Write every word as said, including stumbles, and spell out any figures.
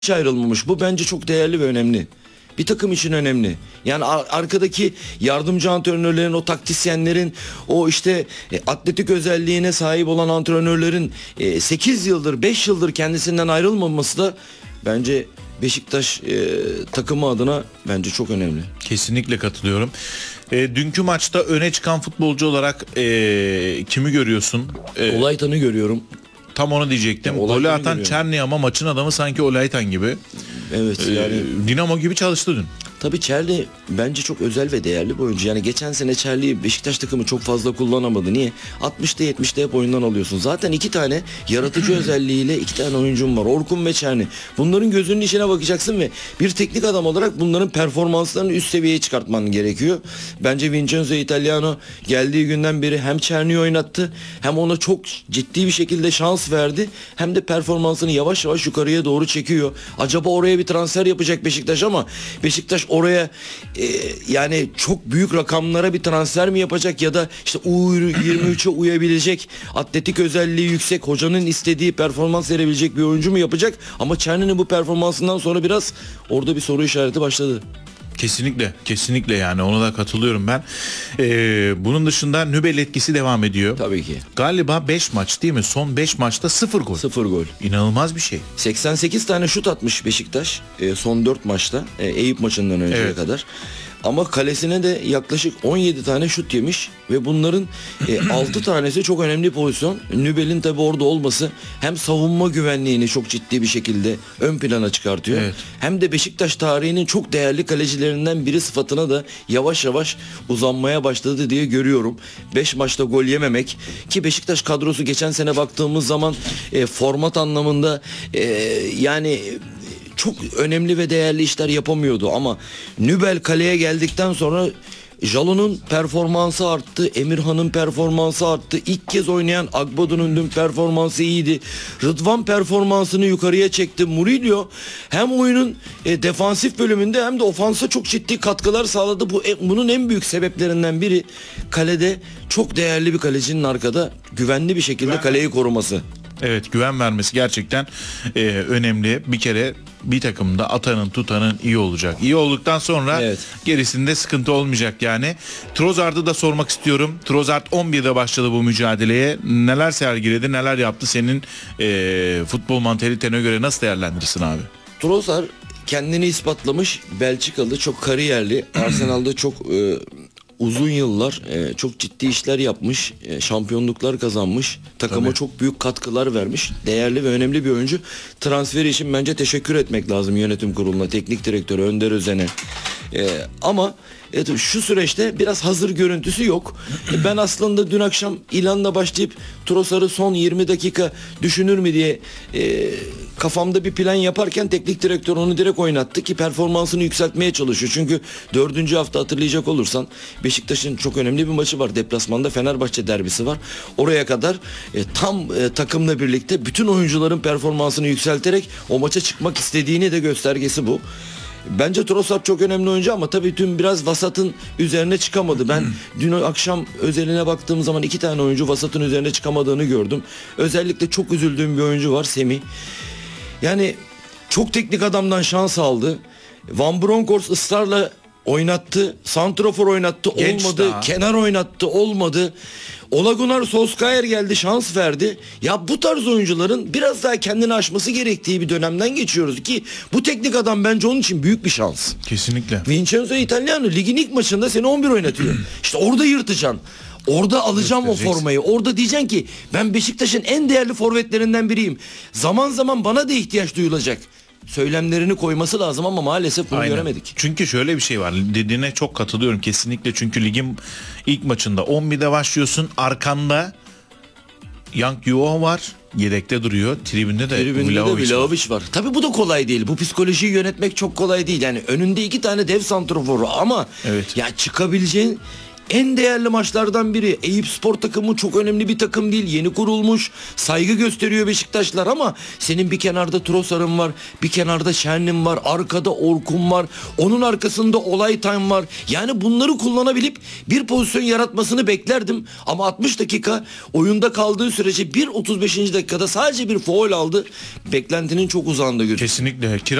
hiç ayrılmamış. Bu bence çok değerli ve önemli. Bir takım için önemli. Yani ar- arkadaki yardımcı antrenörlerin, o taktisyenlerin, o işte e, atletik özelliğine sahip olan antrenörlerin e, sekiz yıldır, beş yıldır kendisinden ayrılmaması da bence Beşiktaş e, takımı adına bence çok önemli. Kesinlikle katılıyorum. E, dünkü maçta öne çıkan futbolcu olarak e, kimi görüyorsun? E, Olaytan'ı görüyorum. Tam onu diyecektim. Olaytan'ı Golü atan görüyorum. Çerni ama maçın adamı sanki Olaytan gibi. Evet E, yani. Dinamo gibi çalıştı dün. Tabii Çerli bence çok özel ve değerli bir oyuncu. Yani geçen sene Çerli'yi Beşiktaş takımı çok fazla kullanamadı. Niye? altmışta yetmişte hep oyundan alıyorsun. Zaten iki tane yaratıcı özelliğiyle iki tane oyuncum var. Orkun ve Çerni. Bunların gözünün içine bakacaksın ve bir teknik adam olarak bunların performanslarını üst seviyeye çıkartman gerekiyor. Bence Vincenzo Italiano geldiği günden beri hem Çerni'yi oynattı, hem ona çok ciddi bir şekilde şans verdi, hem de performansını yavaş yavaş yukarıya doğru çekiyor. Acaba oraya bir transfer yapacak Beşiktaş ama Beşiktaş oraya e, yani çok büyük rakamlara bir transfer mi yapacak ya da işte U yirmi üçe uyabilecek, atletik özelliği yüksek, hocanın istediği performans verebilecek bir oyuncu mu yapacak? Ama Çerni'nin bu performansından sonra biraz orada bir soru işareti başladı. Kesinlikle, kesinlikle yani ona da katılıyorum ben. Ee, bunun dışında Nübel etkisi devam ediyor. Tabii ki. Galiba beş maç değil mi? Son beş maçta sıfır gol. Sıfır gol. İnanılmaz bir şey. seksen sekiz tane şut atmış Beşiktaş e, son dört maçta e, Eyüp maçından önceye Evet. kadar. Ama kalesine de yaklaşık on yedi tane şut yemiş ve bunların e, altı tanesi çok önemli pozisyon. Nübel'in tabi orada olması hem savunma güvenliğini çok ciddi bir şekilde ön plana çıkartıyor. Evet. Hem de Beşiktaş tarihinin çok değerli kalecilerinden biri sıfatına da yavaş yavaş uzanmaya başladı diye görüyorum. beş maçta gol yememek ki Beşiktaş kadrosu geçen sene baktığımız zaman e, format anlamında e, yani çok önemli ve değerli işler yapamıyordu ama Nübel kaleye geldikten sonra Jalon'un performansı arttı, Emirhan'ın performansı arttı. İlk kez oynayan Agbado'nun dün performansı iyiydi. Rıdvan performansını yukarıya çekti. Murillo hem oyunun e, defansif bölümünde hem de ofansa çok ciddi katkılar sağladı. Bu e, bunun en büyük sebeplerinden biri kalede çok değerli bir kalecinin arkada güvenli bir şekilde kaleyi koruması. Evet, güven vermesi gerçekten e, önemli. Bir kere bir takımda atanın tutanın iyi olacak. İyi olduktan sonra Evet. gerisinde sıkıntı olmayacak yani. Trossard'ı da sormak istiyorum. Trossard on birde başladı bu mücadeleye. Neler sergiledi, neler yaptı senin e, futbol mantalitene göre nasıl değerlendirirsin abi? Trossard kendini ispatlamış Belçikalı, çok kariyerli. Arsenal'da çok e, uzun yıllar e, çok ciddi işler yapmış, e, şampiyonluklar kazanmış, takıma Tabii. çok büyük katkılar vermiş, değerli ve önemli bir oyuncu. Transferi için bence teşekkür etmek lazım yönetim kuruluna, teknik direktörü Önder Özen'e. E, ama evet, şu süreçte biraz hazır görüntüsü yok. E, ben aslında dün akşam ilanla başlayıp Trossard'ı son yirmi dakika düşünür mü diye e, kafamda bir plan yaparken teknik direktör onu direkt oynattı ki performansını yükseltmeye çalışıyor. Çünkü dördüncü hafta hatırlayacak olursan Beşiktaş'ın çok önemli bir maçı var. Deplasmanda Fenerbahçe derbisi var. Oraya kadar e, tam e, takımla birlikte bütün oyuncuların performansını yükselterek o maça çıkmak istediğini de göstergesi bu. Bence Trossard çok önemli oyuncu ama tabii dün biraz vasatın üzerine çıkamadı. Ben dün akşam özeline baktığım zaman iki tane oyuncu vasatın üzerine çıkamadığını gördüm. Özellikle çok üzüldüğüm bir oyuncu var, Semih. Yani çok teknik adamdan şans aldı. Van Bronckhorst ısrarla oynattı. Santrafor oynattı, Genç olmadı. daha. Kenar oynattı, olmadı. Ole Gunnar Solskjaer geldi, şans verdi. Ya bu tarz oyuncuların biraz daha kendini aşması gerektiği bir dönemden geçiyoruz ki bu teknik adam bence onun için büyük bir şans. Kesinlikle. Vincenzo Italiano ligin ilk maçında seni on bir oynatıyor. İşte orada yırtacaksın. Orada alacağım o Göstereceksin. formayı. Orada diyeceksin ki ben Beşiktaş'ın en değerli forvetlerinden biriyim. Zaman zaman bana da ihtiyaç duyulacak. Söylemlerini koyması lazım ama maalesef bunu Aynen. göremedik. Çünkü şöyle bir şey var. Dediğine çok katılıyorum kesinlikle. Çünkü ligin ilk maçında on birde başlıyorsun. Arkanda Young Yuo var. Yedekte duruyor. Tribünde de Tribünde de Vlahovic var. Vlahovic var. Tabii bu da kolay değil. Bu psikolojiyi yönetmek çok kolay değil. Yani önünde iki tane dev santroforu ama Evet. ya çıkabileceğin en değerli maçlardan biri. Eyüpspor takımı çok önemli bir takım değil. Yeni kurulmuş. Saygı gösteriyor Beşiktaşlar ama senin bir kenarda Trossard'ın var. Bir kenarda Şenlin var. Arkada Orkun var. Onun arkasında Olay Time var. Yani bunları kullanabilip bir pozisyon yaratmasını beklerdim. Ama altmış dakika oyunda kaldığı sürece bir otuz beşinci dakikada sadece bir faul aldı. Beklentinin çok uzağında gözüküyor. Kesinlikle.